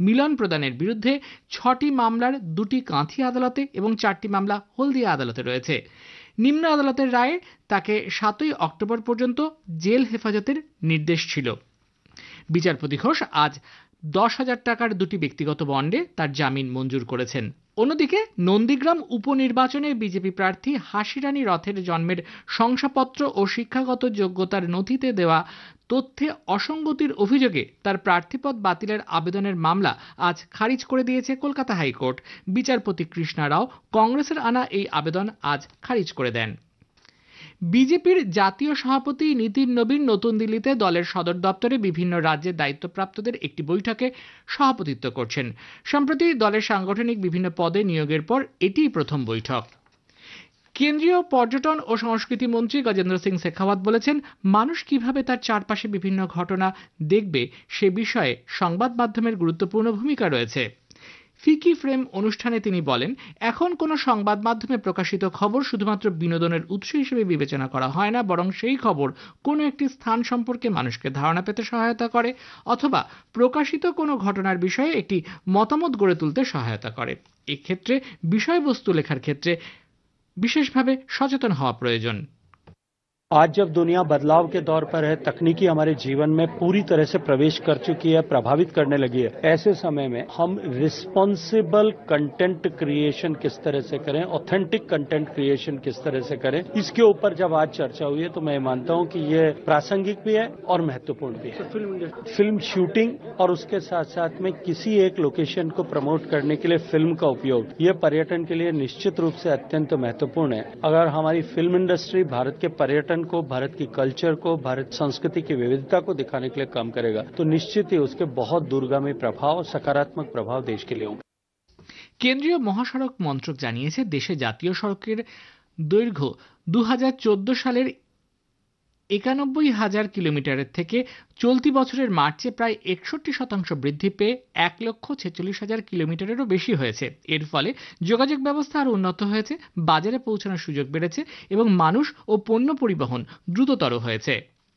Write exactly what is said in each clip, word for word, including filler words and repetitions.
মিলন প্রদানের বিরুদ্ধে ছটি মামলার দুটি কাঁথি আদালতে এবং চারটি মামলা হলদিয়া আদালতে রয়েছে। নিম্ন আদালতের রায়ে তাকে সাতই অক্টোবর পর্যন্ত জেল হেফাজতের নির্দেশ ছিল। বিচারপতি ঘোষ আজ দশ হাজার টাকার দুটি ব্যক্তিগত বন্ডে তার জামিন মঞ্জুর করেছেন। অন্যদিকে নন্দীগ্রাম উপনির্বাচনে বিজেপি প্রার্থী হাসিরানী রথের জন্মের শংসাপত্র ও শিক্ষাগত যোগ্যতার নথিতে দেওয়া তথ্যে অসঙ্গতির অভিযোগে তার প্রার্থীপদ বাতিলের আবেদনের মামলা আজ খারিজ করে দিয়েছে কলকাতা হাইকোর্ট। বিচারপতি কৃষ্ণা রাও কংগ্রেসের আনা এই আবেদন আজ খারিজ করে দেন। বিজেপির জাতীয় সভাপতি নীতিন নবীন নতুন দিল্লিতে দলের সদর দপ্তরে বিভিন্ন রাজ্যের দায়িত্বপ্রাপ্তদের একটি বৈঠকে সভাপতিত্ব করছেন। সম্প্রতি দলের সাংগঠনিক বিভিন্ন পদে নিয়োগের পর এটিই প্রথম বৈঠক। কেন্দ্রীয় পর্যটন ও সংস্কৃতি মন্ত্রী গজেন্দ্র সিং শেখাওয়াত বলেছেন, মানুষ কিভাবে তার চারপাশে বিভিন্ন ঘটনা দেখবে সে বিষয়ে সংবাদ মাধ্যমের গুরুত্বপূর্ণ ভূমিকা রয়েছে। ফিকি ফ্রেম অনুষ্ঠানে তিনি বলেন, এখন কোনো সংবাদ মাধ্যমে প্রকাশিত খবর শুধুমাত্র বিনোদনের উৎস হিসেবে বিবেচনা করা হয় না, বরং সেই খবর কোনো একটি স্থান সম্পর্কে মানুষকে ধারণা পেতে সহায়তা করে অথবা প্রকাশিত কোনো ঘটনার বিষয়ে একটি মতামত গড়ে তুলতে সহায়তা করে। এক্ষেত্রে বিষয়বস্তু লেখার ক্ষেত্রে বিশেষভাবে সচেতন হওয়া প্রয়োজন। आज जब दुनिया बदलाव के दौर पर है, तकनीकी हमारे जीवन में पूरी तरह से प्रवेश कर चुकी है, प्रभावित करने लगी है, ऐसे समय में हम रिस्पॉन्सिबल कंटेंट क्रिएशन किस तरह से करें, ऑथेंटिक कंटेंट क्रिएशन किस तरह से करें, इसके ऊपर जब आज चर्चा हुई है तो मैं मानता हूं कि ये प्रासंगिक भी है और महत्वपूर्ण भी है। फिल्म शूटिंग और उसके साथ साथ में किसी एक लोकेशन को प्रमोट करने के लिए फिल्म का उपयोग, ये पर्यटन के लिए निश्चित रूप से अत्यंत महत्वपूर्ण है। अगर हमारी फिल्म इंडस्ट्री भारत के पर्यटन को, भारत की कल्चर को, भारत संस्कृति की विविधता को दिखाने के लिए काम करेगा तो निश्चित ही उसके बहुत दूरगामी प्रभाव, सकारात्मक प्रभाव देश के लिए होंगे। কেন্দ্রীয় মহাসড়ক মন্ত্রক জানিয়েছে, দেশে জাতীয় সড়কের দৈর্ঘ্য দু হাজার চোদ্দ সালের একানব্বই হাজার কিলোমিটারের থেকে চলতি বছরের মার্চে প্রায় একষট্টি শতাংশ বৃদ্ধি পেয়ে এক লক্ষ ছেচল্লিশ হাজার কিলোমিটারেরও বেশি হয়েছে। এর ফলে যোগাযোগ ব্যবস্থা আরও উন্নত হয়েছে, বাজারে পৌঁছানোর সুযোগ বেড়েছে এবং মানুষ ও পণ্য পরিবহন দ্রুততর হয়েছে।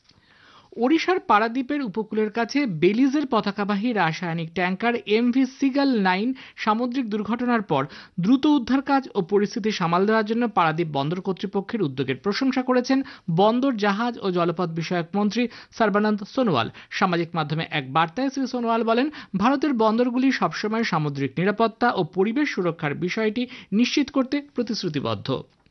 ওড়িশার পারাদ্বীপের উপকূলের কাছে বেলিজের পতাকাবাহী রাসায়নিক ট্যাঙ্কার এমভি সিগাল নাইন সামুদ্রিক দুর্ঘটনার পর দ্রুত উদ্ধার কাজ ও পরিস্থিতি সামাল দেওয়ার জন্য পারাদ্বীপ বন্দর কর্তৃপক্ষের উদ্যোগের প্রশংসা করেছেন বন্দর, জাহাজ ও জলপথ বিষয়ক মন্ত্রী সর্বানন্দ সোনোয়াল। সামাজিক মাধ্যমে এক বার্তায় শ্রী সোনোয়াল বলেন, ভারতের বন্দরগুলি সবসময় সামুদ্রিক নিরাপত্তা ও পরিবেশ সুরক্ষার বিষয়টি নিশ্চিত করতে প্রতিশ্রুতিবদ্ধ।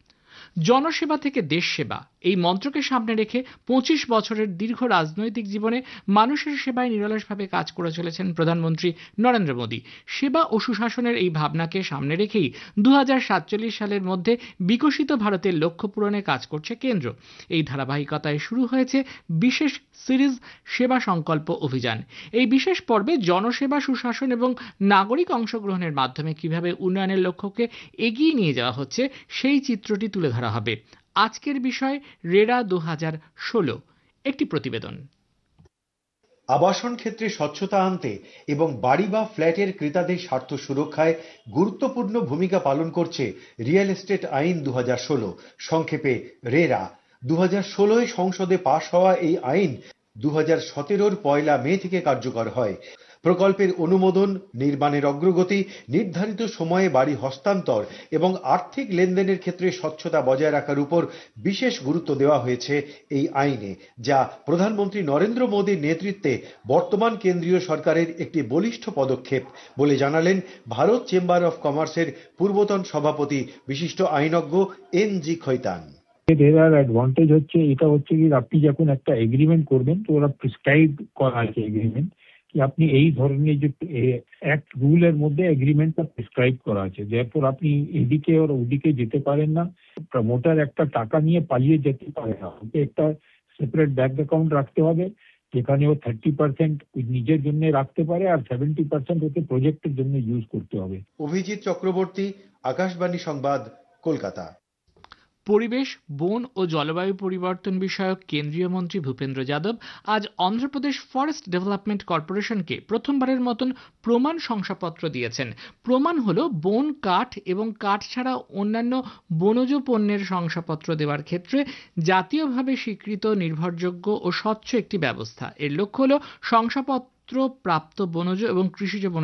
জনসেবা থেকে দেশ সেবা এই মন্ত্রকে সামনে রেখে পঁচিশ বছরের দীর্ঘ রাজনৈতিক জীবনে মানুষের সেবায় নিরলসভাবে কাজ করে চলেছেন প্রধানমন্ত্রী নরেন্দ্র মোদী। সেবা ও সুশাসনের এই ভাবনাকে সামনে রেখেই দু হাজার সাতচল্লিশ সালের মধ্যে বিকশিত ভারতের লক্ষ্য পূরণে কাজ করছে কেন্দ্র। এই ধারাবাহিকতায় শুরু হয়েছে বিশেষ সিরিজ সেবা সংকল্প অভিযান। এই বিশেষ পর্বে জনসেবা, সুশাসন এবং নাগরিক অংশগ্রহণের মাধ্যমে কিভাবে উন্নয়নের লক্ষ্যকে এগিয়ে নিয়ে যাওয়া হচ্ছে সেই চিত্রটি তুলে ধরা হবে। আজকের বিষয় রেরা দু হাজার ষোলো, একটি প্রতিবেদন। আবাসন ক্ষেত্রে স্বচ্ছতা আনতে এবং বাড়ি বা ফ্ল্যাটের ক্রেতাদের স্বার্থ সুরক্ষায় গুরুত্বপূর্ণ ভূমিকা পালন করছে রিয়েল এস্টেট আইন দু হাজার ষোলো, সংক্ষেপে রেরা। দু হাজার ষোলোয় সংসদে পাশ হওয়া এই আইন দু হাজার সতেরোর পয়লা মে থেকে কার্যকর হয়। প্রকল্পের অনুমোদন, নির্মাণের অগ্রগতি, নির্ধারিত সময়ে বাড়ি হস্তান্তর এবং আর্থিক লেনদেনের ক্ষেত্রে স্বচ্ছতা বজায় রাখার উপর বিশেষ গুরুত্ব দেওয়া হয়েছে এই আইনে, যা প্রধানমন্ত্রী নরেন্দ্র মোদীর নেতৃত্বে বর্তমান কেন্দ্রীয় সরকারের একটি বলিষ্ঠ পদক্ষেপ বলে জানালেন ভারত চেম্বার অফ কমার্সের পূর্বতন সভাপতি বিশিষ্ট আইনজ্ঞ এন জি খৈতান। রেরার অ্যাডভান্টেজ হচ্ছে, এটা হচ্ছে কি আপনি যখন একটা এগ্রিমেন্ট করবেন তো ওরা প্রেসক্রাইব করা আছে এগ্রিমেন্ট, আপনি এই ধরনের যে অ্যাক্ট রুলের মধ্যে এগ্রিমেন্টটা প্রেসক্রাইব করা আছে, এরপর আপনি এদিকে আর ওদিকে যেতে পারেন না, প্রমোটার একটা টাকা নিয়ে পালিয়ে যেতে পারে না, ওকে একটা সেপারেট ব্যাংক অ্যাকাউন্ট রাখতে হবে যেখানে ও থার্টি পার্সেন্ট নিজের জন্য রাখতে পারে আর সেভেন্টি পার্সেন্ট ওকে প্রজেক্টের জন্য ইউজ করতে হবে। অভিজিৎ চক্রবর্তী, আকাশবাণী সংবাদ, কলকাতা। পরিবেশ, বন ও জলবায়ু পরিবর্তন বিষয়ক কেন্দ্রীয় মন্ত্রী ভূপেন্দ্র যাদব আজ অন্ধ্রপ্রদেশ ফরেস্ট ডেভেলপমেন্ট কর্পোরেশনকে প্রথমবারের মতন প্রমাণ শংসাপত্র দিয়েছেন। প্রমাণ হলো বন, কাঠ এবং কাঠ ছাড়া অন্যান্য বনজ পণ্যের শংসাপত্র দেওয়ার ক্ষেত্রে জাতীয়ভাবে স্বীকৃত, নির্ভরযোগ্য ও স্বচ্ছ একটি ব্যবস্থা। এর লক্ষ্য হলো শংসাপত্র প্রাপ্ত বনজ এবং কৃষিজ